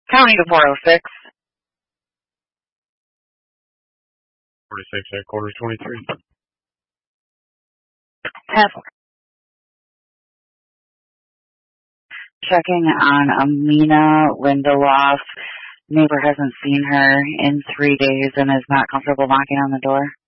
County to 406. 46 headquarters 23. 10-4. Checking on Amina Lindelof. Neighbor hasn't seen her in 3 days and is not comfortable knocking on the door.